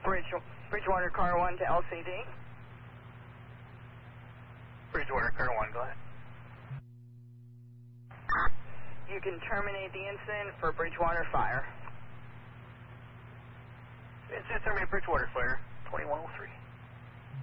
Bridgewater Car 1 to LCD. Bridgewater Car 1, go ahead. You can terminate the incident for Bridgewater Fire. Incident terminate Bridgewater Fire, 2103.